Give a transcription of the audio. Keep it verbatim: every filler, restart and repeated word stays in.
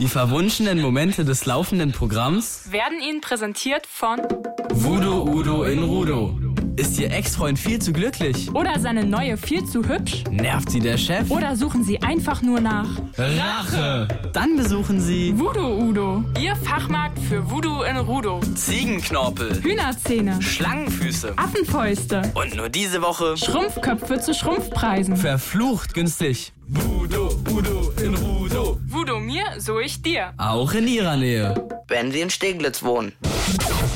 Die verwunschenen Momente des laufenden Programms werden Ihnen präsentiert von Voodoo Udo in Rudo. Ist Ihr Ex-Freund viel zu glücklich? Oder seine neue viel zu hübsch? Nervt Sie der Chef? Oder suchen Sie einfach nur nach Rache? Dann besuchen Sie Voodoo Udo, Ihr Fachmarkt für Voodoo in Rudo. Ziegenknorpel, Hühnerzähne, Schlangenfüße Affenfäuste und nur diese Woche Schrumpfköpfe zu Schrumpfpreisen. verflucht günstig. Voodoo Udo in Rudo. Voodoo mir, so ich dir. Auch in Ihrer Nähe. Wenn Sie in Steglitz wohnen.